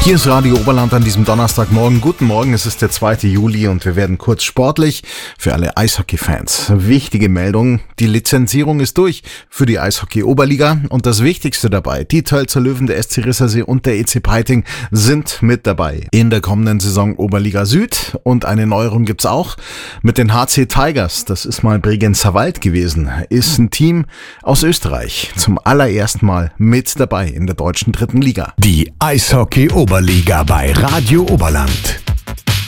Hier ist Radio Oberland an diesem Donnerstagmorgen. Guten Morgen, es ist der 2. Juli und wir werden kurz sportlich für alle Eishockey-Fans. Wichtige Meldung, die Lizenzierung ist durch für die Eishockey-Oberliga und das Wichtigste dabei, die Tölzer Löwen, der SC Rissersee und der EC Peiting sind mit dabei in der kommenden Saison Oberliga Süd und eine Neuerung gibt's auch mit den HC Tigers. Das ist mal Bregenzer Wald gewesen, ist ein Team aus Österreich zum allerersten Mal mit dabei in der deutschen 3. Liga. Die Eishockey-Oberliga bei Radio Oberland.